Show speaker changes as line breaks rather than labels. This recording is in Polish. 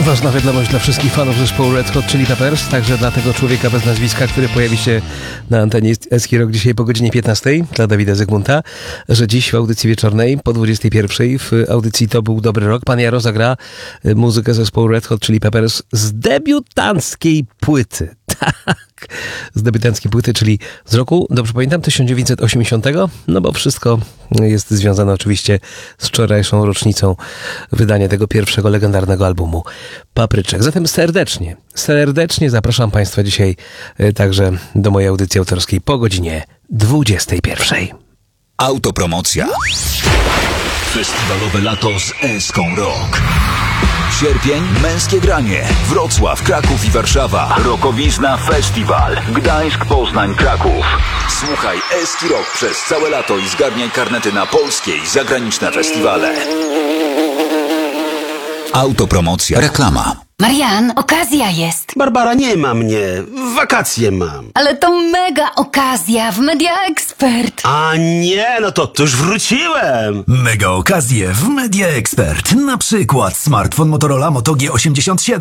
Ważna wiadomość dla wszystkich fanów zespołu Red Hot Chili Peppers, także dla tego człowieka bez nazwiska, który pojawi się na antenie Eski Rock dzisiaj po godzinie 15 dla Dawida Zygmunta, że dziś w audycji wieczornej po 21 w audycji To był dobry rok pan Jaro zagra muzykę zespołu Red Hot Chili Peppers z debiutanckiej płyty. Tak, z debiutanckiej płyty, czyli z roku, dobrze pamiętam, 1980, no bo wszystko jest związane oczywiście z wczorajszą rocznicą wydania tego pierwszego legendarnego albumu Papryczek. Zatem serdecznie zapraszam Państwa dzisiaj także do mojej audycji autorskiej po godzinie 21.
Autopromocja. Festiwalowe lato z Eską Rock. Sierpień, męskie granie. Wrocław, Kraków i Warszawa. Rokowizna Festiwal. Gdańsk, Poznań, Kraków. Słuchaj Eski Rock przez całe lato i zgarniaj karnety na polskie i zagraniczne festiwale. Autopromocja. Reklama.
Marian, okazja jest.
Barbara, nie ma mnie. Wakacje mam.
Ale to mega okazja w Media Expert.
A nie, no to już wróciłem.
Mega okazje w Media Expert. Na przykład smartfon Motorola Moto G87